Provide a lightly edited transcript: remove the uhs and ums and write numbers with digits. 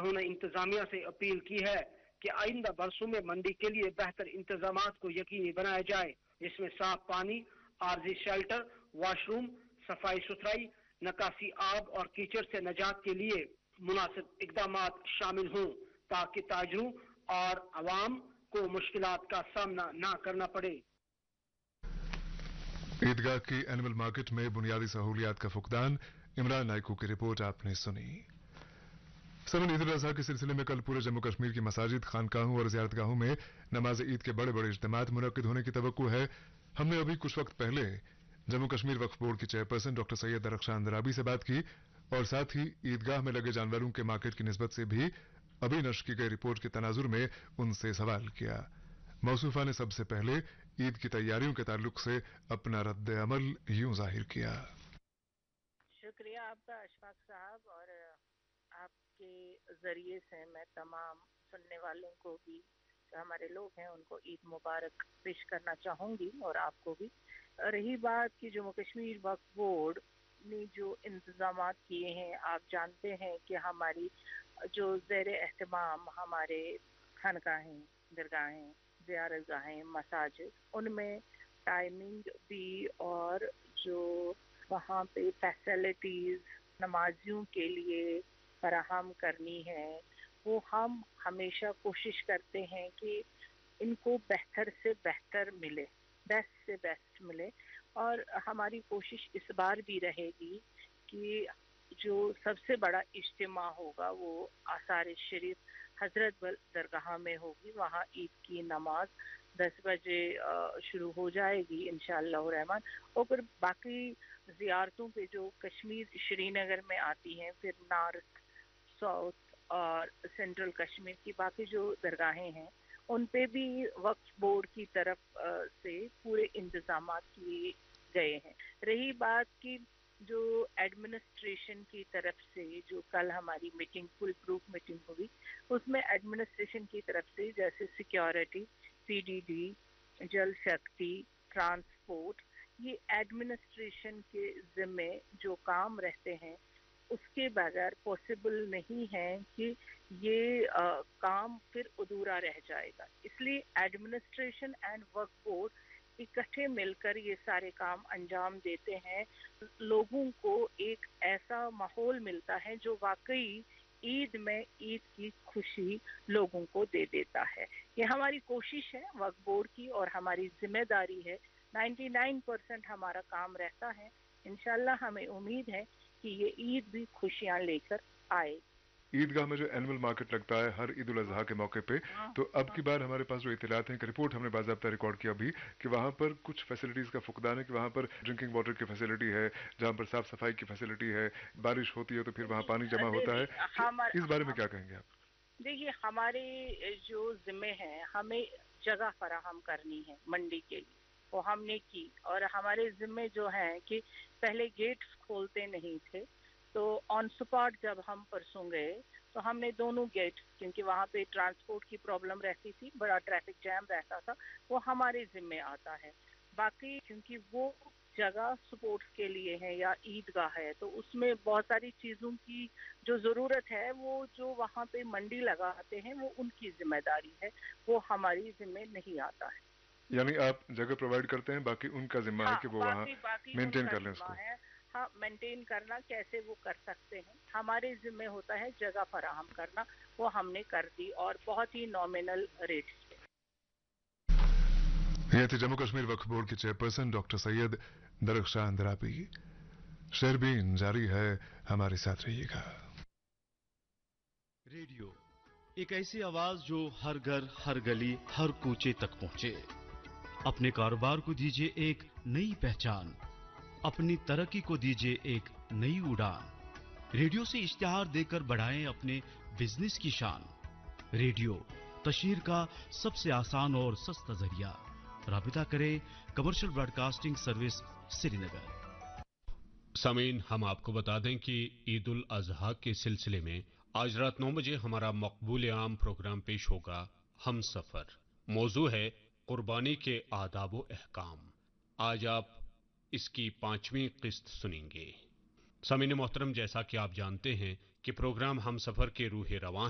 उन्होंने इंतजामिया से अपील की है कि आइंदा बरसों में मंडी के लिए बेहतर इंतजामात को यकीनी बनाया जाए, जिसमें साफ पानी, आरजी शेल्टर, वॉशरूम, सफाई सुथराई, नकासी आब और कीचड़ से निजात के लिए मुनासिब इकदामात शामिल हों, ताकि ताजरों और अवाम को मुश्किलात का सामना ना करना पड़े। ईदगाह की एनिमल मार्केट में बुनियादी सहूलियात का फुकदान। इमरान नाइकू की रिपोर्ट आपने सुनी। सनद ईद उल अजहा के सिलसिले में कल पूरे जम्मू कश्मीर की मसाजिद, खानकाहों और ज़ियारतगाहों में नमाज ईद के बड़े बड़े इज्तिमात मुनक्किद होने की तवक्को है। हमने अभी कुछ वक्त पहले जम्मू कश्मीर वक्फ बोर्ड की चेयरपर्सन डॉक्टर सैयद दरख्शान अंद्राबी से बात की और साथ ही ईदगाह में लगे जानवरों के मार्केट की निस्बत से भी अभी नश्र की गई रिपोर्ट के तनाजुर में उनसे सवाल किया। मौसूफा ने सबसे पहले ईद की तैयारियों के ताल्लुक से अपना रद्द अमल यूं जाहिर किया। शुक्रिया आपका अशफाक साहब, और आपके जरिए से मैं तमाम सुनने वालों को भी, जो हमारे लोग हैं, उनको ईद मुबारक पेश करना चाहूँगी और आपको भी। रही बात कि जम्मू कश्मीर वक्फ बोर्ड ने जो इंतजामात किए हैं, आप जानते हैं कि हमारी जो ज़ेर एहतमाम हमारे खानकाहें, दरगाहें, ज़ियारतगाहें, मसाजिद, उनमें टाइमिंग भी और जो वहाँ पे फैसिलिटीज़ नमाजियों के लिए फराहम करनी है, वो हम हमेशा कोशिश करते हैं कि इनको बेहतर से बेहतर मिले, बेस्ट से बेस्ट मिले। और हमारी कोशिश इस बार भी रहेगी कि जो सबसे बड़ा इज्तिमा होगा वो आसार शरीफ हजरत बल दरगाह में होगी। वहाँ ईद की नमाज 10 बजे शुरू हो जाएगी इंशाअल्लाह रहमान। और फिर बाकी ज़ियारतों पे जो कश्मीर श्रीनगर में आती हैं, फिर नॉर्थ, साउथ और सेंट्रल कश्मीर की बाकी जो दरगाहें हैं, उन पे भी वक्फ बोर्ड की तरफ से पूरे इंतजामात किए गए हैं। रही बात की जो एडमिनिस्ट्रेशन की तरफ से जो कल हमारी मीटिंग, फुल प्रूफ मीटिंग हुई, उसमें एडमिनिस्ट्रेशन की तरफ से जैसे सिक्योरिटी, पीडीडी, जल शक्ति, ट्रांसपोर्ट, ये एडमिनिस्ट्रेशन के जिम्मे जो काम रहते हैं, उसके बगैर पॉसिबल नहीं है कि ये काम फिर अधूरा रह जाएगा। इसलिए एडमिनिस्ट्रेशन एंड वर्क बोर्ड इकट्ठे मिलकर ये सारे काम अंजाम देते हैं। लोगों को एक ऐसा माहौल मिलता है जो वाकई ईद में ईद की खुशी लोगों को दे देता है। ये हमारी कोशिश है वक्फ बोर्ड की और हमारी जिम्मेदारी है। 99% हमारा काम रहता है। इंशाल्लाह हमें उम्मीद है कि ये ईद भी खुशियां लेकर आए। ईदगाह में जो एनिमल मार्केट लगता है हर ईद उल अजहा के मौके पे, तो अब की बार हमारे पास जो इत्तलात हैं, रिपोर्ट हमने बाज़ाब्ता रिकॉर्ड किया अभी कि वहां पर कुछ फैसिलिटीज का फुकदान है, कि वहां पर ड्रिंकिंग वाटर की फैसिलिटी है, जहां पर साफ सफाई की फैसिलिटी है, बारिश होती है तो फिर वहां पानी जमा होता है। इस बारे में क्या कहेंगे आप? देखिए, हमारे जो जिम्मे हैं, हमें जगह फराहम करनी है मंडी के लिए, वो हमने की। और हमारे जिम्मे जो है कि पहले गेट्स खोलते नहीं थे, तो ऑन स्पॉट जब हम परसों गए तो हमने दोनों गेट, क्योंकि वहाँ पे ट्रांसपोर्ट की प्रॉब्लम रहती थी, बड़ा ट्रैफिक जैम रहता था, वो हमारे जिम्मे आता है। बाकी क्योंकि वो जगह स्पोर्ट्स के लिए है या ईदगाह है, तो उसमें बहुत सारी चीज़ों की जो ज़रूरत है, वो जो वहाँ पे मंडी लगाते हैं वो उनकी जिम्मेदारी है, वो हमारी जिम्मे नहीं आता है। यानी आप जगह प्रोवाइड करते हैं, बाकी उनका जिम्मा है कि वो वहाँ मेंटेन कर लें उसको। हाँ, मेंटेन करना कैसे वो कर सकते हैं, हमारे जिम्मे होता है जगह फराहम करना, वो हमने कर दी और बहुत ही नॉमिनल रेट पे। ये थे जम्मू कश्मीर वक्फ बोर्ड की चेयरपर्सन डॉक्टर सैयद दरख्शान अंद्राबी। शेरबीन जारी है, हमारे साथ रहिएगा। रेडियो एक ऐसी आवाज जो हर घर, हर गली, हर कूचे तक पहुंचे। अपने कारोबार को दीजिए एक नई पहचान, अपनी तरक्की को दीजिए एक नई उड़ान। रेडियो से इश्तिहार देकर बढ़ाएं अपने बिजनेस की शान। रेडियो तशहीर का सबसे आसान और सस्ता जरिया। राबिता करें कमर्शियल ब्रॉडकास्टिंग सर्विस, श्रीनगर। सामीन, हम आपको बता दें कि ईद उल अजहा के सिलसिले में आज रात 9 बजे हमारा मकबूल आम प्रोग्राम पेश होगा, हम सफर। मौजू है कुर्बानी के आदाब व अहकाम। आज आप इसकी 5वीं किस्त सुनेंगे। सामीन मोहतरम, जैसा कि आप जानते हैं कि प्रोग्राम हम सफर के रूह रवां